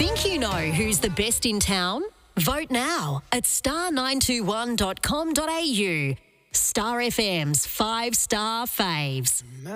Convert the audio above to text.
Think you know who's the best in town? Vote now at star921.com.au. Star FM's 5-star faves.